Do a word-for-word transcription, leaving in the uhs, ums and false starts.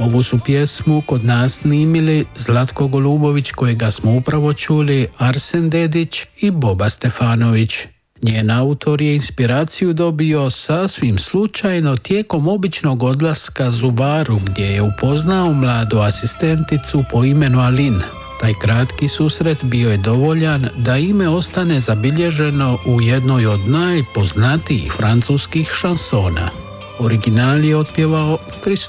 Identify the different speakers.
Speaker 1: Ovu su pjesmu kod nas snimili Zlatko Golubović, kojega smo upravo čuli, Arsen Dedić i Boba Stefanović. Njen autor je inspiraciju dobio sasvim slučajno tijekom običnog odlaska zubaru, gdje je upoznao mladu asistenticu po imenu Alin. Taj kratki susret bio je dovoljan da ime ostane zabilježeno u jednoj od najpoznatijih francuskih šansona. Original je otpjevao Christophe